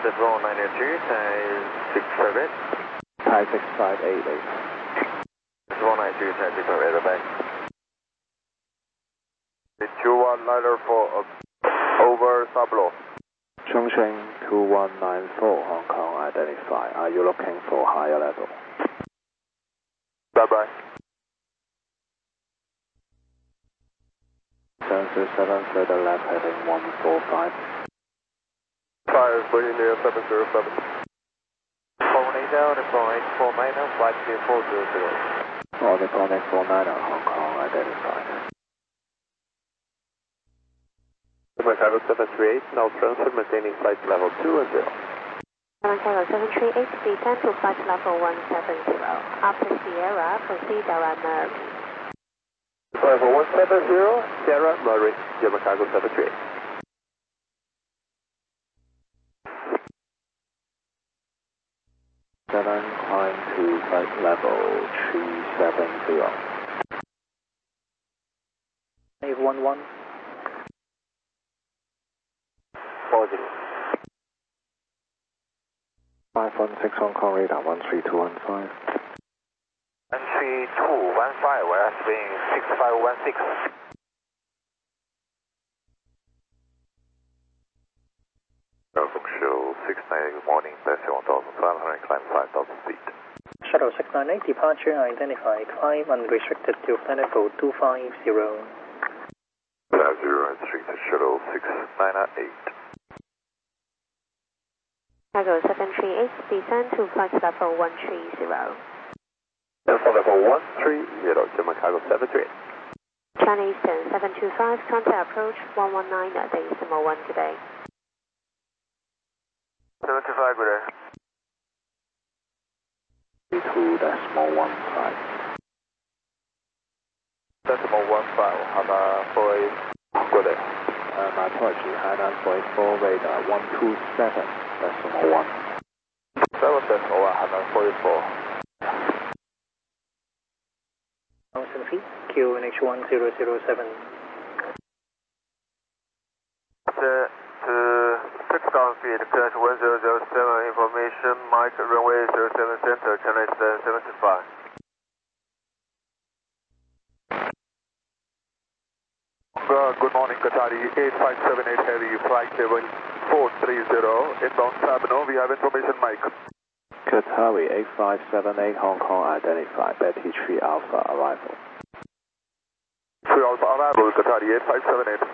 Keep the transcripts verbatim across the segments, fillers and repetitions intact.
one nine two, Thai six five eight. Thai six five eight eight. one nine two, Thai six five eight, back. two one nine four, over Sablo. Chongqing two one nine four, Hong Kong, identify. Are you looking for higher level? Bye bye. seven three seven, further left heading one four five. Fires, waiting near seven zero seven. four eight down, four eight four minor, flight two four zero zero. On the Connect four nine, Hong Kong, identified. Chicago seven three eight, now transfer, maintaining flight level two and zero. Chicago seven three eight, descend to flight level one seven zero. After Sierra, proceed direct Murray. Level one seven zero, Sierra, Murray, Chicago seven three eight. seven, climb to flight level three seven zero. eight one one. Positive. five one six Hong Kong radar one three two one five. one three two one five, we're being six five one six. Welcome, shuttle six nine eight, good morning, passing one thousand five hundred, climb five thousand feet. Shuttle six nine eight, departure identified, climb unrestricted to flight level two five zero. five zero, restricted shuttle six nine eight. Chicago seven three eight, descend to flight level one three zero. Flight level one three zero, Chicago seven three eight. China Eastern seven two five, contact approach one one nine, decimal one today. seven two five, good day. two decimal one five. Decimal one five, Hana four eight, good day. Uh, my apology, Hainan four eight four radar one two seven decimal one. seven decimal one, Hana four eight four. one thousand feet, Q N H one zero zero seven. To, to six thousand feet, clearance one zero zero seven, information, Mike, runway zero seven center, China Eastern seven two five. Uh, good morning, Qatari eight five seven eight Heavy, flight level four three zero, inbound terminal, we have information, Mike. Qatari eight five seven eight, Hong Kong, identified. Betty three Alpha, arrival. three Alpha, arrival, Qatari eight five seven eight.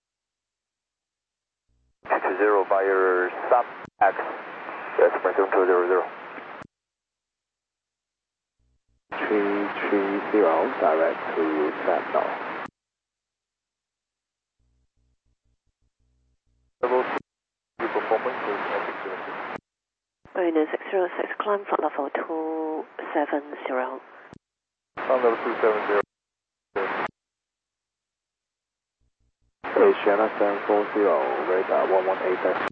two zero, buyer, sub, X, expression two zero zero. three three zero, direct to Sentinel. Level two, performance is efficiency. Mariner six zero six, climb flight level two seven zero. Climb level two seven zero. Asiana seven four zero, radar one one eight.